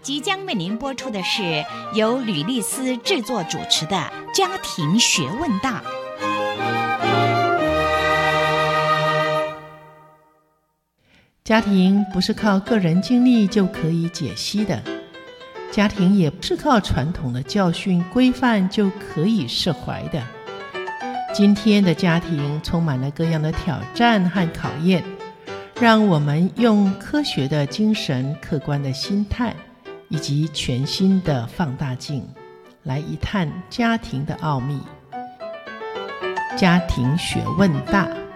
即将为您播出的是由吕丽思制作主持的《家庭学问大》。 家庭不是靠个人经历就可以解析的，家庭也不是靠传统的教训规范就可以释怀的。今天的家庭充满了各样的挑战和考验，让我们用科学的精神、客观的心态以及全新的放大镜来一探家庭的奥秘。家庭学问大。